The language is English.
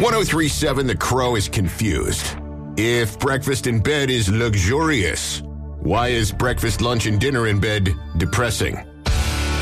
1037 The Crow is confused. If breakfast in bed is luxurious, why is breakfast, lunch, and dinner in bed depressing?